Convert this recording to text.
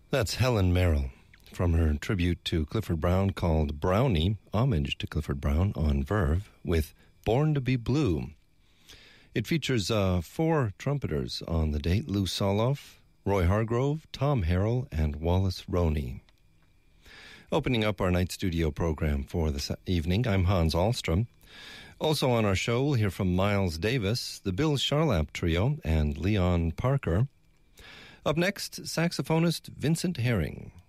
That's Helen Merrill from her tribute to Clifford Brown called Brownie, homage to Clifford Brown on Verve, with Born to be Blue. It features 4 trumpeters on the date: Lou Soloff, Roy Hargrove, Tom Harrell, and Wallace Roney. Opening up our night studio program for this evening, I'm Hans Ahlstrom. Also on our show, we'll hear from Miles Davis, the Bill Charlap Trio, and Leon Parker. Up next, saxophonist Vincent Herring.